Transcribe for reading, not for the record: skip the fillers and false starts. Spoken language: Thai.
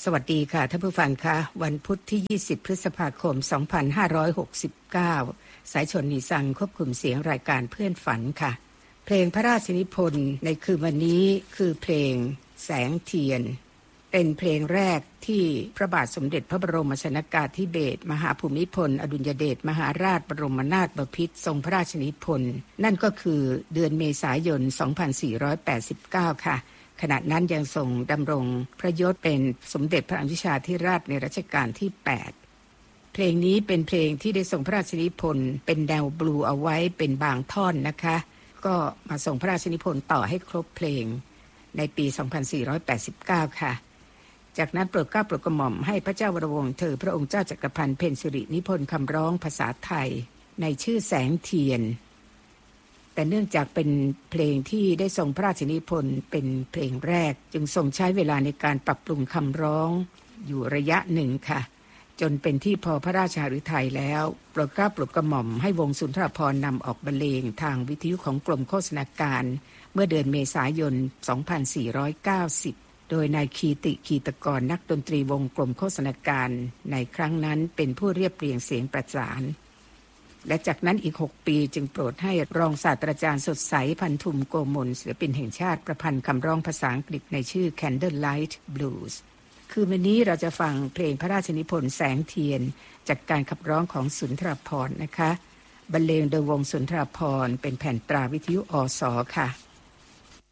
สวัสดีค่ะท่านผู้ฟังค่ะวันพุธที่20พฤษภาคม2569สายชนนีซังควบคุมเสียงรายการเพื่อนฝันค่ะเพลงพระราชนิพนธ์ในคืนวันนี้คือเพลงแสงเทียนเป็นเพลงแรกที่พระบาทสมเด็จพระบรมชนกาธิเบศรมหาภูมิพลอดุลยเดชมหาราชบรมนาถบพิตรทรงพระราชนิพนธ์นั่นก็คือเดือนเมษายน2489ค่ะขณะนั้นยังทรงดำรงพระยศเป็นสมเด็จพระอนุชาธิราชในรัชกาลที่8เพลงนี้เป็นเพลงที่ได้ทรงพระราชนิพนธ์เป็นแนวบลูเอาไว้เป็นบางท่อนนะคะก็มาทรงพระราชนิพนธ์ต่อให้ครบเพลงในปี2489ค่ะจากนั้นโปรดเกล้าโปรดกระหม่อมให้พระเจ้าวรวงศ์เธอพระองค์เจ้าจักรพันธ์เพ็ญสิรินิพนธ์คำร้องภาษาไทยในชื่อแสงเทียนแต่เนื่องจากเป็นเพลงที่ได้ทรงพระราชนิพนธ์เป็นเพลงแรกจึงทรงใช้เวลาในการปรับปรุงคำร้องอยู่ระยะหนึ่งค่ะจนเป็นที่พอพระราชฤทัยแล้วโปรดเกล้าโปรดกระหม่อมให้วงสุนทรภรณ์นำออกบรรเลงทางวิทยุของกรมโฆษณาการเมื่อเดือนเมษายน2490โดยนายคีติคีตกรนักดนตรีวงกรมโฆษณาการในครั้งนั้นเป็นผู้เรียบเรียงเสียงประสานและจากนั้นอีก6ปีจึงโปรดให้รองศาสตราจารย์สดใสพันธุมโกมลศิลปินแห่งชาติประพันธ์คำร้องภาษาอังกฤษในชื่อ Candlelight Blues คือวันนี้เราจะฟังเพลงพระราชนิพนธ์แสงเทียนจากการขับร้องของสุนทรภรณ์นะคะบรรเลงโดยวงสุนทรภรณ์เป็นแผ่นตราวิทยุอส.ค่ะ